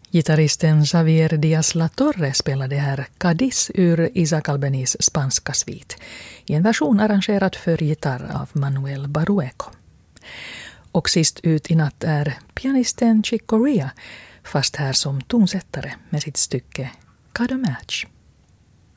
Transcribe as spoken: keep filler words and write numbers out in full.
Gitarristen Xavier Díaz-La Torre spelade här Cadiz ur Isaac Albanis spanska svit i en version arrangerad för gitarr av Manuel Barueco. Och sist ut i natt är pianisten Chick Corea, fast här som tonsättare med sitt stycke Got a Match.